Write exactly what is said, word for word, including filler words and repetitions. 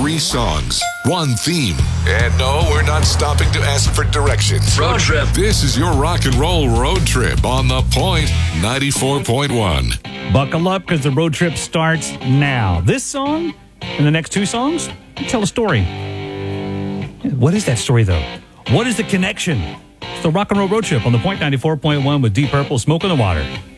three songs, one theme. And no, we're not stopping to ask for directions. Road trip. This is your rock and roll road trip on The Point ninety-four point one. Buckle up because the road trip starts now. This song and the next two songs tell a story. What is that story, though? What is the connection? It's the rock and roll road trip on The Point ninety-four point one with Deep Purple, Smoke on the Water.